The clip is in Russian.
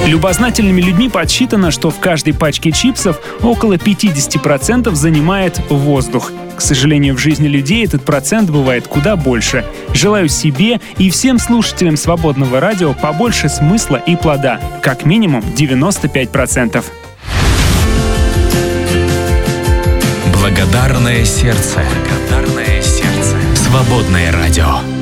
Любознательными людьми подсчитано, что в каждой пачке чипсов около 50% занимает воздух. К сожалению, в жизни людей этот процент бывает куда больше. Желаю себе и всем слушателям «Свободного радио» побольше смысла и плода. Как минимум 95%. Благодарное сердце. Свободное радио.